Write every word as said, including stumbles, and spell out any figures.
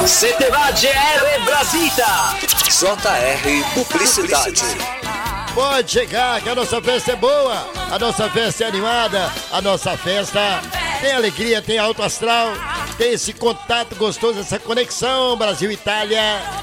Se te va G R Brasília. J R Publicidade. Pode chegar que a nossa festa é boa, a nossa festa é animada, a nossa festa tem alegria, tem alto astral, tem esse contato gostoso, essa conexão Brasil-Itália.